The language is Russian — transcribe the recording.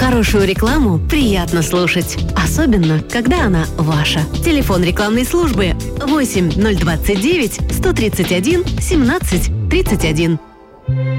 Хорошую рекламу приятно слушать, особенно, когда она ваша. Телефон рекламной службы 8 029 131 17 31.